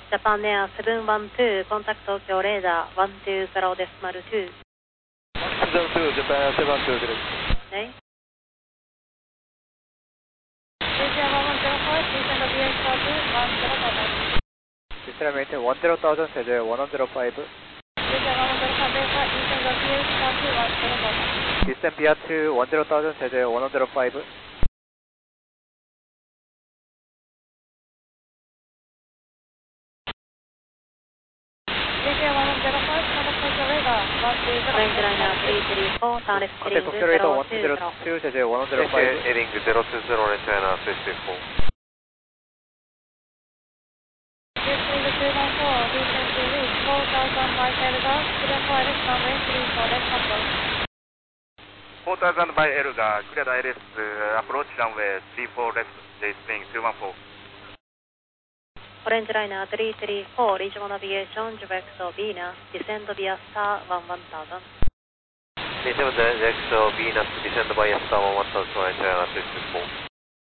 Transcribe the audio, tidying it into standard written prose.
Japan Air 712, contact Tokyo radar 120.2. 702, Japan Air 720. Okay. Asia 105, descend of VH 105. Descend maintain 10,000, Jeju 105. Asia 105, Delta, descend of VH 105. Descend PR2 10,000, Jeju 105. Asia 105, contact Tokyo radar 120. Range liner 334, turn left Contact Tokyo radar 102, Jeju 105. Heading 020, Red China 334. Descend 214, descend to reach 4,000 by Elgar, clear pilot runway 34 left control. 4000 by Elgar, clear ILS, approach runway 34 left, J-Spring 214. Orange liner 334, regional aviation, direct to Venus, descend via star 1000. Descend direct to Venus, descend by star 1000, Red China 334.